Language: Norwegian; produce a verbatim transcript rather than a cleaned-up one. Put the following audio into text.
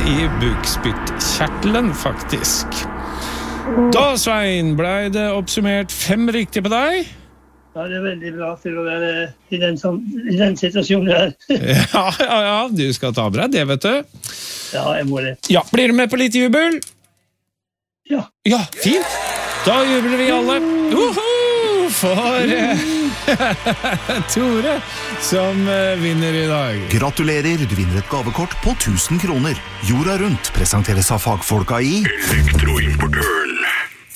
i bukspyttkjertelen, faktisk. Da, Svein, ble det oppsummert fem riktig på deg? Ja, det er veldig bra til å være i den, som, i den situasjonen her. ja, ja, ja, du skal ta bra det, vet du. Ja, jeg må det. Ja, blir du med på litt jubel? Ja. Ja, fint. Da jubler vi alle. Uhu! For uh, Tore, som uh, vinner i dag. Gratulerer, du vinner et gavekort på tusen kroner. Jorda rundt presenteres av fagfolka i Elektroimportør.